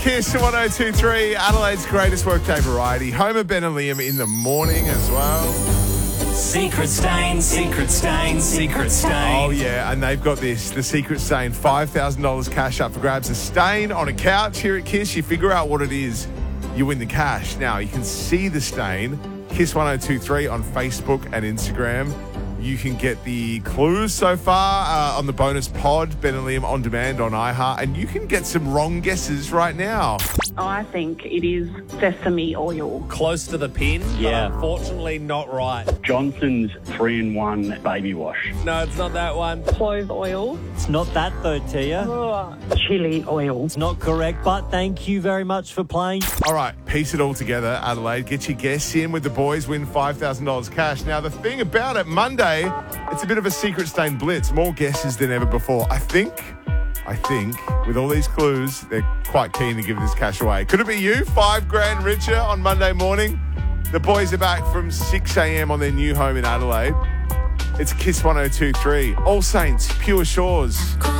Kiss 1023, Adelaide's greatest workday variety. Home of Ben and Liam in the morning as well. Secret stain, secret stain, secret stain. Oh, yeah, and they've got this, the secret stain, $5,000 cash up for grabs. A stain on a couch here at Kiss. You figure out what it is, you win the cash. Now, you can see the stain, Kiss 1023 on Facebook and Instagram. You can get the clues so far on the bonus pod, Ben and Liam On Demand on iHeart, and you can get some wrong guesses right now. I think it is sesame oil. Close to the pin, Yeah. but unfortunately not right. Johnson's 3-in-1 baby wash. No, it's not that one. Clove oil. It's not that though, Tia. Chili oil. It's not correct, but thank you very much for playing. All right, piece it all together, Adelaide. Get your guess in with the boys, win $5,000 cash. Now, the thing about it, Monday, it's a bit of a secret stain blitz. More guesses than ever before. I think, with all these clues, they're quite keen to give this cash away. Could it be you? $5,000 richer on Monday morning? The boys are back from 6 a.m. on their new home in Adelaide. It's Kiss 1023. All Saints, Pure Shores.